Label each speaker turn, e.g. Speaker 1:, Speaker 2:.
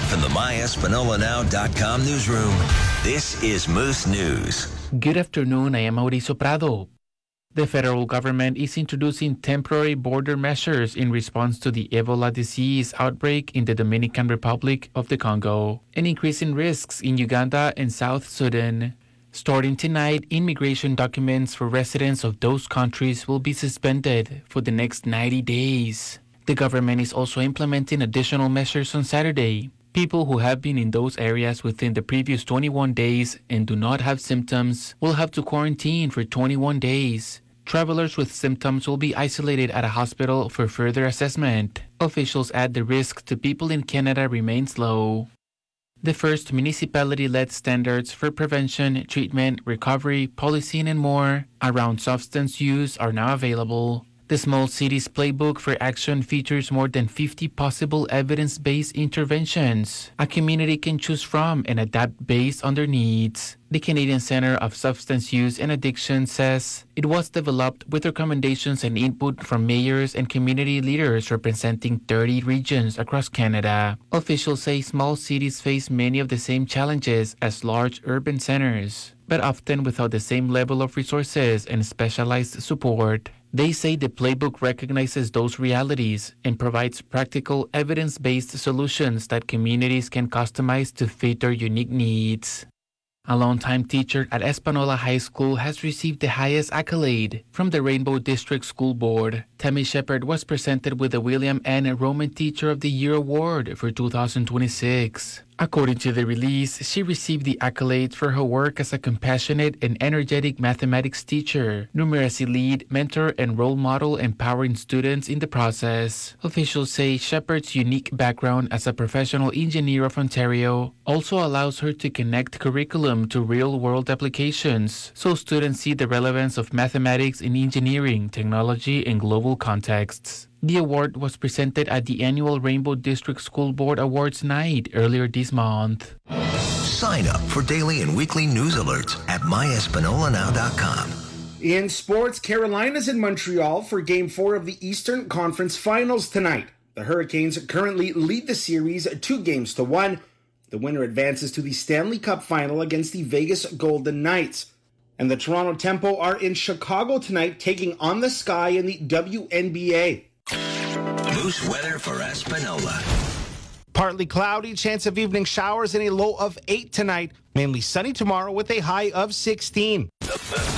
Speaker 1: From the MyEspanolaNow.com newsroom, this is Moose News.
Speaker 2: Good afternoon, I am Mauricio Prado. The federal government is introducing temporary border measures in response to the Ebola disease outbreak in the Dominican Republic of the Congo and increasing risks in Uganda and South Sudan. Starting tonight, immigration documents for residents of those countries will be suspended for the next 90 days. The government is also implementing additional measures on Saturday. People who have been in those areas within the previous 21 days and do not have symptoms will have to quarantine for 21 days. Travelers with symptoms will be isolated at a hospital for further assessment. Officials add the risk to people in Canada remains low. The first municipality-led standards for prevention, treatment, recovery, policing, and more around substance use are now available. The Small Cities Playbook for Action features more than 50 possible evidence-based interventions a community can choose from and adapt based on their needs. The Canadian Centre of Substance Use and Addiction says it was developed with recommendations and input from mayors and community leaders representing 30 regions across Canada. Officials say small cities face many of the same challenges as large urban centers, but often without the same level of resources and specialized support. They say the playbook recognizes those realities and provides practical, evidence-based solutions that communities can customize to fit their unique needs. A longtime teacher at Espanola High School has received the highest accolade from the Rainbow District School Board. Tammy Shepard was presented with the William N. Roman Teacher of the Year Award for 2026. According to the release, she received the accolade for her work as a compassionate and energetic mathematics teacher, numeracy lead, mentor, and role model, empowering students in the process. Officials say Shepard's unique background as a professional engineer of Ontario also allows her to connect curriculum to real-world applications, so students see the relevance of mathematics in engineering, technology, and global contexts. The award was presented at the annual Rainbow District School Board Awards night earlier this month.
Speaker 1: Sign up for daily and weekly news alerts at MyEspanolaNow.com.
Speaker 3: In sports, Carolina's in Montreal for Game 4 of the Eastern Conference Finals tonight. The Hurricanes currently lead the series 2-1. The winner advances to the Stanley Cup Final against the Vegas Golden Knights. And the Toronto Tempo are in Chicago tonight, taking on the Sky in the WNBA.
Speaker 1: Moose weather for Espanola.
Speaker 4: Partly cloudy, chance of evening showers and a low of 8 tonight. Mainly sunny tomorrow with a high of 16.